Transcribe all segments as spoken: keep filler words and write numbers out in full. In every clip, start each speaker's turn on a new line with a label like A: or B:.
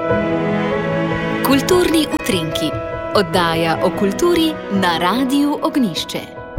A: Kulturni utrinki, oddaja o kulturi na Radiu Ognjišče.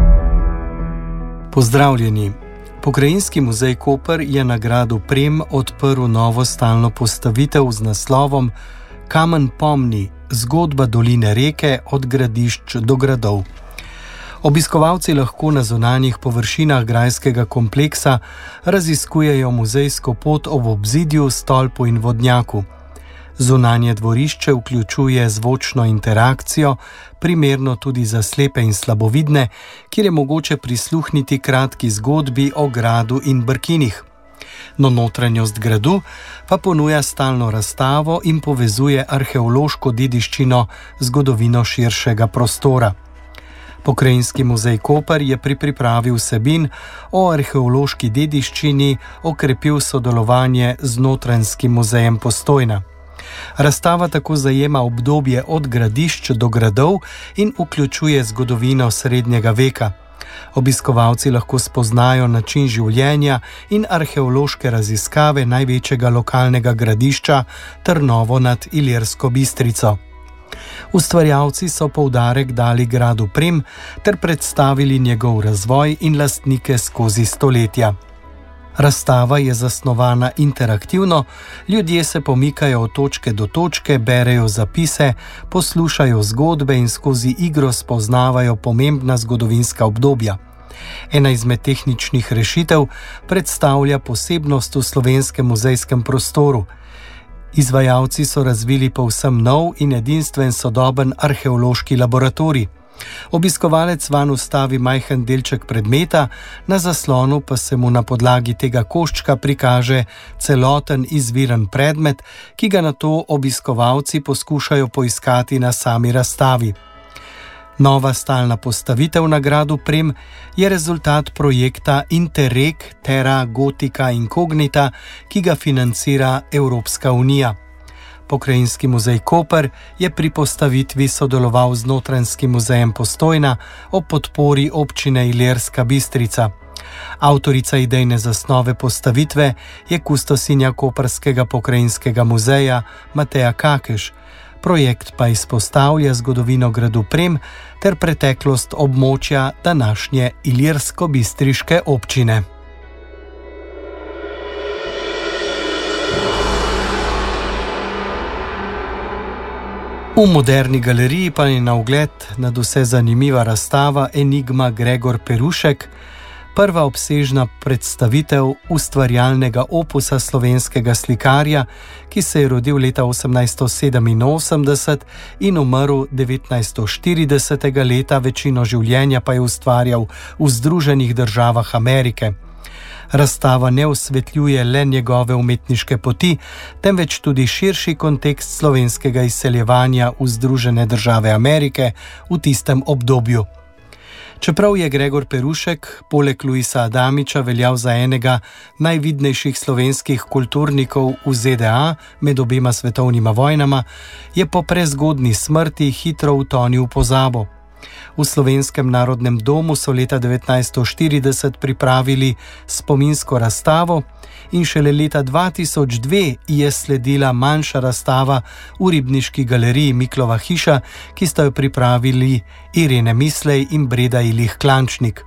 B: Pozdravljeni. Pokrajinski muzej Koper je na gradu Prem odprl novo stalno postavitev z naslovom Kamen pomni, zgodba doline reke od gradišč do gradov. Obiskovalci lahko na zunanjih površinah grajskega kompleksa raziskujejo muzejsko pot ob obzidju, stolpu in vodnjaku. Zunanje dvorišče vključuje zvočno interakcijo, primerno tudi za slepe in slabovidne, kjer je mogoče prisluhniti kratki zgodbi o gradu in brkinih. No, notranjost gradu pa ponuja stalno razstavo in povezuje arheološko dediščino z zgodovino širšega prostora. Pokrajinski muzej Koper je pri pripravi vsebin o arheološki dediščini okrepil sodelovanje z Notranjskim muzejem Postojna. Razstava tako zajema obdobje od gradišč do gradov in vključuje zgodovino srednjega veka. Obiskovalci lahko spoznajo način življenja in arheološke raziskave največjega lokalnega gradišča Trnovo nad Ilirsko Bistrico. Ustvarjalci so poudarek dali gradu Prem ter predstavili njegov razvoj in lastnike skozi stoletja. Razstava je zasnovana interaktivno, ljudje se pomikajo od točke do točke, berejo zapise, poslušajo zgodbe in skozi igro spoznavajo pomembna zgodovinska obdobja. Ena izmed tehničnih rešitev predstavlja posebnost v slovenskem muzejskem prostoru. Izvajalci so razvili povsem nov in edinstven sodoben arheološki laboratorij. Obiskovalec vanj vstavi majhen delček predmeta, na zaslonu pa se mu na podlagi tega koščka prikaže celoten izviren predmet, ki ga nato obiskovalci poskušajo poiskati na sami razstavi. Nova stalna postavitev na gradu Prem je rezultat projekta Interreg Terra Gotica Incognita, ki ga financira Evropska unija. Pokrajinski muzej Koper je pri postavitvi sodeloval z Notranjskim muzejem Postojna ob podpori občine Ilirska Bistrica. Avtorica idejne zasnove postavitve je kustosinja Koprskega pokrajinskega muzeja Mateja Kakeš. Projekt pa izpostavlja zgodovino gradu Prem ter preteklost območja današnje Ilirsko-bistriške občine. V Moderni galeriji pa je na ogled nadvse zanimiva razstava Enigma Gregor Perušek, prva obsežna predstavitev ustvarjalnega opusa slovenskega slikarja, ki se je rodil leta osemnajststo sedeminosemdeset in umrl devetnajststo štiridesetega leta, večino življenja pa je ustvarjal v Združenih državah Amerike. Razstava ne osvetljuje le njegove umetniške poti, temveč tudi širši kontekst slovenskega izseljevanja v Združene države Amerike v tistem obdobju. Čeprav je Gregor Perušek poleg Luisa Adamiča veljal za enega najvidnejših slovenskih kulturnikov v Z D A med obema svetovnima vojnama, je po prezgodni smrti hitro utonil v pozabo. V Slovenskem narodnem domu so leta devetnajststo štirideset pripravili spominsko razstavo in šele leta dva tisoč dve je sledila manjša razstava v Ribniški galeriji Miklova hiša, ki sta jo pripravili Irene Mislej in Breda Ilih Klančnik.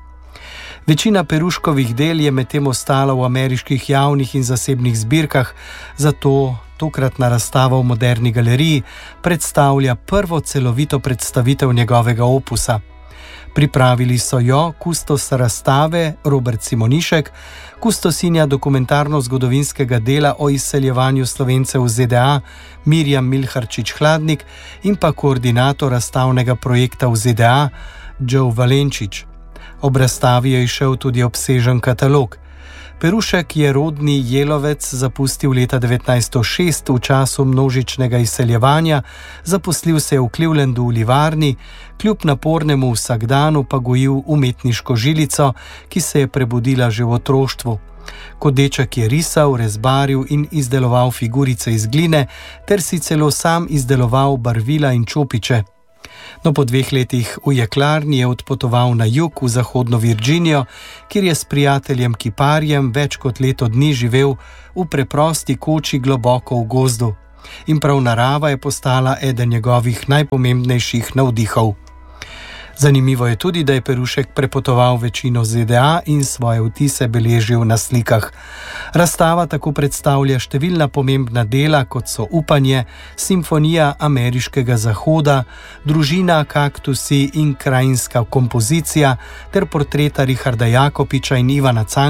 B: Večina Peruškovih del je medtem ostala v ameriških javnih in zasebnih zbirkah, zato tokratna razstava v Moderni galeriji predstavlja prvo celovito predstavitev njegovega opusa. Pripravili so jo kustos razstave Robert Simonišek, kustosinja dokumentarno-zgodovinskega dela o izseljevanju Slovencev v Z D A Mirjam Milharčič Hladnik in pa koordinator razstavnega projekta v Z D A Joe Valenčič. Ob razstavi je izšel tudi obsežen katalog. Perušek je rodni Jelovec zapustil leta devetnajststo šest v času množičnega izseljevanja, zaposlil se je v Clevelandu v livarni, kljub napornemu vsakdanu pa gojil umetniško žilico, ki se je prebudila že v otroštvu. Kot deček je risal, rezbaril in izdeloval figurice iz gline, ter si celo sam izdeloval barvila in čopiče. No, po dveh letih v jeklarni je odpotoval na jug v zahodno Virginijo, kjer je s prijateljem kiparjem več kot leto dni živel v preprosti koči globoko v gozdu. in prav narava je postala eden njegovih najpomembnejših navdihov. Zanimivo je tudi, da je Perušek prepotoval večino Z D A in svoje vtise beležil na slikah. Razstava tako predstavlja številna pomembna dela, kot so Upanje, Simfonija ameriškega zahoda, Družina, Kaktusi in krajinska kompozicija ter portreta Richarda Jakopiča in Ivana Cankarja